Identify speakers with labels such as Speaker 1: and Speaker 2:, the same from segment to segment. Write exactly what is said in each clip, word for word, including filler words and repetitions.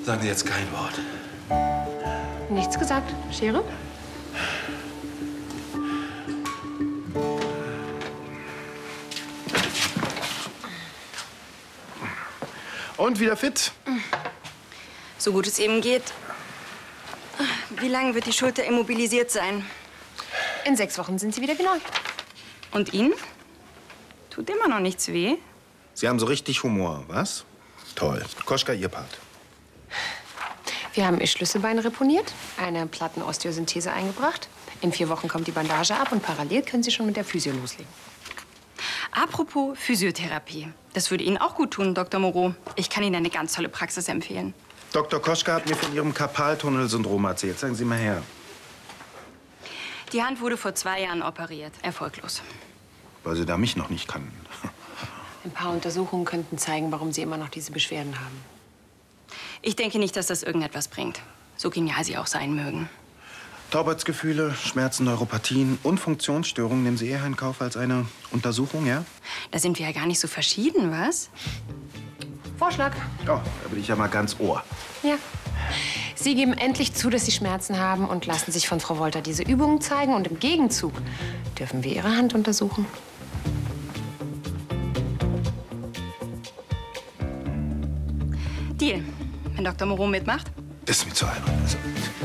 Speaker 1: Sagen Sie jetzt kein Wort.
Speaker 2: Nichts gesagt. Schere?
Speaker 3: Und wieder fit?
Speaker 4: So gut es eben geht. Wie lange wird die Schulter immobilisiert sein?
Speaker 2: In sechs Wochen sind Sie wieder genau.
Speaker 4: Und Ihnen? Tut immer noch nichts weh?
Speaker 3: Sie haben so richtig Humor, was? Toll. Koschka, Ihr Part.
Speaker 2: Wir haben Ihr Schlüsselbein reponiert, eine Plattenosteosynthese eingebracht. In vier Wochen kommt die Bandage ab und parallel können Sie schon mit der Physio loslegen.
Speaker 4: Apropos Physiotherapie. Das würde Ihnen auch gut tun, Doktor Moreau. Ich kann Ihnen eine ganz tolle Praxis empfehlen.
Speaker 3: Doktor Koschka hat mir von Ihrem Karpaltunnelsyndrom erzählt. Sagen Sie mal her.
Speaker 4: Die Hand wurde vor zwei Jahren operiert. Erfolglos.
Speaker 3: Weil Sie da mich noch nicht kannten.
Speaker 2: Ein paar Untersuchungen könnten zeigen, warum Sie immer noch diese Beschwerden haben.
Speaker 4: Ich denke nicht, dass das irgendetwas bringt. So genial Sie auch sein mögen.
Speaker 3: Taubheitsgefühle, Schmerzen, Neuropathien und Funktionsstörungen nehmen Sie eher in Kauf als eine Untersuchung, ja?
Speaker 4: Da sind wir ja gar nicht so verschieden, was?
Speaker 2: Vorschlag.
Speaker 3: Oh, da bin ich ja mal ganz Ohr.
Speaker 2: Ja. Sie geben endlich zu, dass Sie Schmerzen haben und lassen sich von Frau Wolter diese Übungen zeigen. Und im Gegenzug dürfen wir Ihre Hand untersuchen.
Speaker 4: Deal. Wenn Doktor Moreau mitmacht?
Speaker 3: Das ist mir zu albern. Also.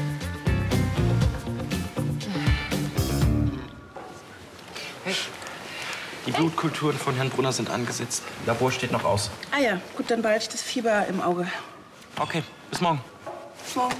Speaker 5: Hey, die Blutkulturen von Herrn Brunner sind angesetzt. Labor steht noch aus.
Speaker 6: Ah ja, gut, dann behalte ich das Fieber im Auge.
Speaker 5: Okay, bis morgen.
Speaker 6: Bis morgen.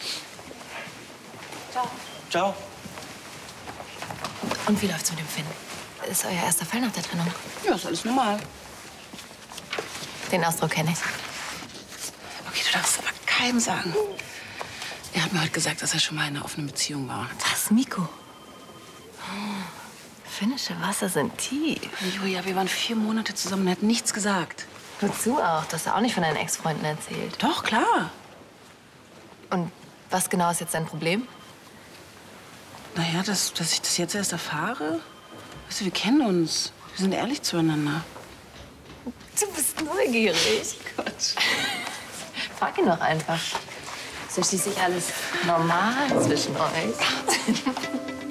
Speaker 5: Ciao. Ciao.
Speaker 7: Und wie läuft's mit dem Finn? Ist euer erster Fall nach der Trennung?
Speaker 6: Ja, ist alles normal.
Speaker 7: Den Ausdruck kenne ich.
Speaker 6: Okay, du darfst es aber keinem sagen. Er hat mir heute gesagt, dass er schon mal in einer offenen Beziehung war.
Speaker 7: Was, Miko? Oh, finnische Wasser sind tief.
Speaker 6: Julia, wir waren vier Monate zusammen und er hat nichts gesagt.
Speaker 7: Wozu auch? Du hast ja auch nicht von deinen Ex-Freunden erzählt.
Speaker 6: Doch, klar.
Speaker 7: Und was genau ist jetzt dein Problem?
Speaker 6: Naja, dass, dass ich das jetzt erst erfahre. Weißt du, wir kennen uns. Wir sind ehrlich zueinander.
Speaker 7: Du bist neugierig.
Speaker 6: Gott.
Speaker 7: Frag ihn doch einfach. Ist ja schließlich alles normal zwischen euch.